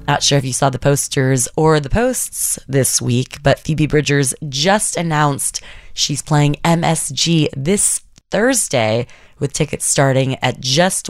Not sure if you saw the posters or the posts this week, but Phoebe Bridgers just announced she's playing MSG this Thursday, with tickets starting at just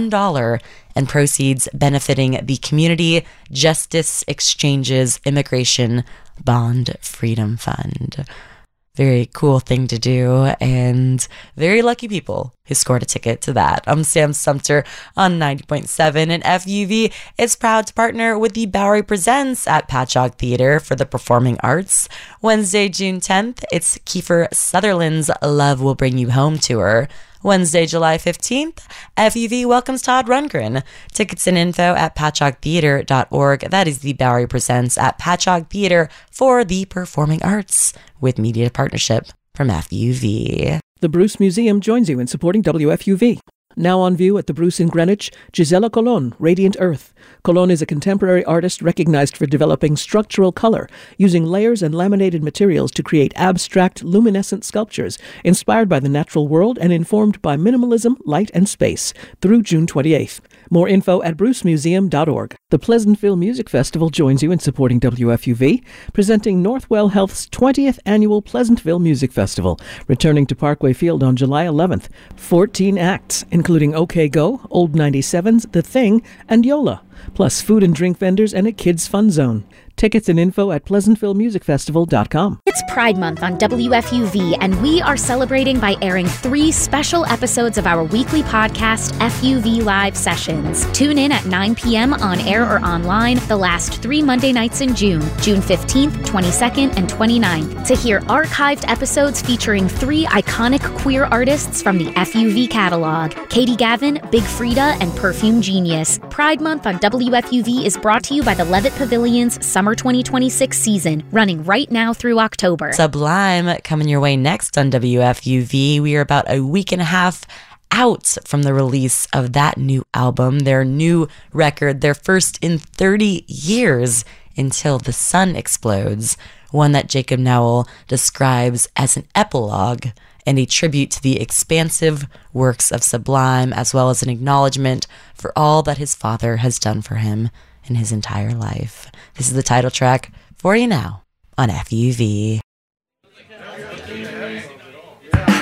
$1 and proceeds benefiting the Community Justice Exchanges Immigration Bond Freedom Fund. Very cool thing to do, and very lucky people who scored a ticket to that. I'm Sam Sumter on 90.7, and FUV is proud to partner with the Bowery Presents at Patchogue Theater for the Performing Arts. Wednesday, June 10th, it's Kiefer Sutherland's Love Will Bring You Home tour. Wednesday, July 15th, FUV welcomes Todd Rundgren. Tickets and info at patchoguetheater.org. That is the Bowery Presents at Patchogue Theater for the Performing Arts, with media partnership from FUV. The Bruce Museum joins you in supporting WFUV. Now on view at the Bruce in Greenwich, Gisela Colon, Radiant Earth. Colon is a contemporary artist recognized for developing structural color, using layers and laminated materials to create abstract, luminescent sculptures inspired by the natural world and informed by minimalism, light, and space, through June 28th. More info at brucemuseum.org. The Pleasantville Music Festival joins you in supporting WFUV, presenting Northwell Health's 20th Annual Pleasantville Music Festival, returning to Parkway Field on July 11th. 14 acts, including OK Go, Old 97s, The Thing, and Yola, plus food and drink vendors and a kids' fun zone. Tickets and info at PleasantvilleMusicFestival.com. It's Pride Month on WFUV, and we are celebrating by airing 3 special episodes of our weekly podcast, FUV Live Sessions. Tune in at 9 p.m. on air or online the last 3 Monday nights in June 15th, 22nd, and 29th, to hear archived episodes featuring 3 iconic queer artists from the FUV catalog: Katie Gavin, Big Frida, and Perfume Genius. Pride Month on WFUV is brought to you by the Levitt Pavilion's Summer 2026 season, running right now through October. Sublime coming your way next on WFUV. We are about a week and a half out from the release of that new album, their new record, their first in 30 years, Until the Sun Explodes, one that Jacob Nowell describes as an epilogue and a tribute to the expansive works of Sublime, as well as an acknowledgement for all that his father has done for him in his entire life. This is the title track for you now on FUV.